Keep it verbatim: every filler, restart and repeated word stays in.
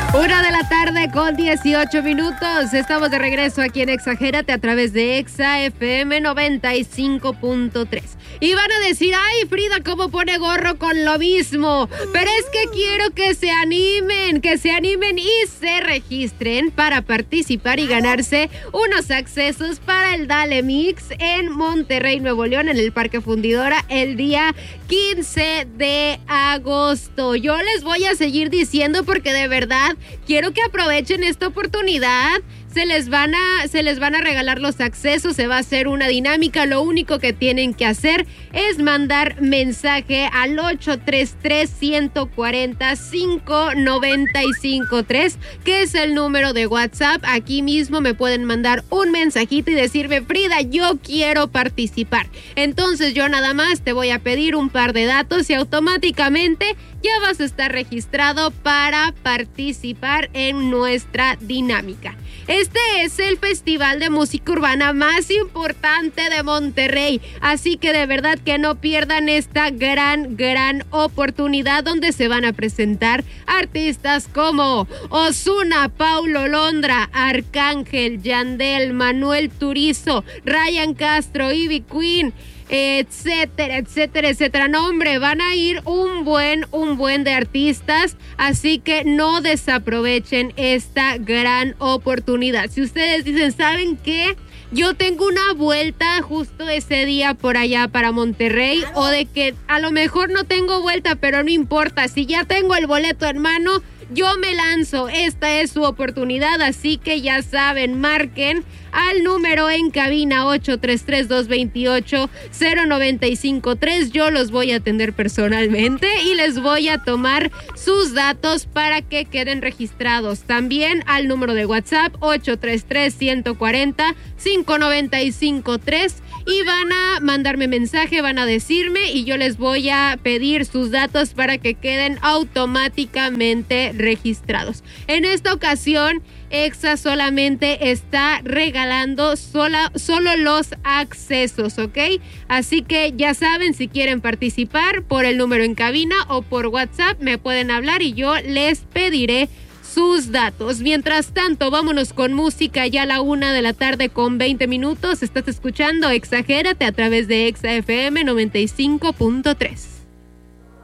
Una de la tarde con dieciocho minutos. Estamos de regreso aquí en Exagérate a través de Exa F M noventa y cinco punto tres. Y van a decir, ay, Frida, ¿cómo pone gorro con lo mismo? Pero es que quiero que se animen, que se animen y se registren para participar y ganarse unos accesos para el Dale Mix en Monterrey, Nuevo León, en el Parque Fundidora, el día quince de agosto. Yo les voy a seguir diciendo porque de verdad quiero que aprovechen esta oportunidad. Se les van a, se les van a regalar los accesos, se va a hacer una dinámica. Lo único que tienen que hacer es mandar mensaje al ocho tres tres, uno cuatro cero, cinco nueve cinco tres, que es el número de WhatsApp. Aquí mismo me pueden mandar un mensajito y decirme, Frida, yo quiero participar. Entonces yo nada más te voy a pedir un par de datos y automáticamente ya vas a estar registrado para participar en nuestra dinámica. Este es el festival de música urbana más importante de Monterrey, así que de verdad que no pierdan esta gran, gran oportunidad donde se van a presentar artistas como Ozuna, Paulo Londra, Arcángel, Yandel, Manuel Turizo, Ryan Castro, Ivy Queen, etcétera, etcétera, etcétera. No, hombre, van a ir un buen, un buen de artistas, así que no desaprovechen esta gran oportunidad. Si ustedes dicen, ¿saben qué? Yo tengo una vuelta justo ese día por allá para Monterrey, o de que a lo mejor no tengo vuelta, pero no importa, si ya tengo el boleto en mano, yo me lanzo. Esta es su oportunidad, así que ya saben, marquen al número en cabina ocho tres tres, dos dos ocho, cero nueve cinco tres. Yo los voy a atender personalmente y les voy a tomar sus datos para que queden registrados. También al número de WhatsApp ocho tres tres, uno cuatro cero, cinco nueve cinco tres. Y van a mandarme mensaje, van a decirme y yo les voy a pedir sus datos para que queden automáticamente registrados. En esta ocasión, Exa solamente está regalando sola, solo los accesos, ¿ok? Así que ya saben, si quieren participar por el número en cabina o por WhatsApp, me pueden hablar y yo les pediré sus datos. Mientras tanto, vámonos con música ya a la una de la tarde con veinte minutos. Estás escuchando Exagérate a través de Exa F M noventa y cinco punto tres.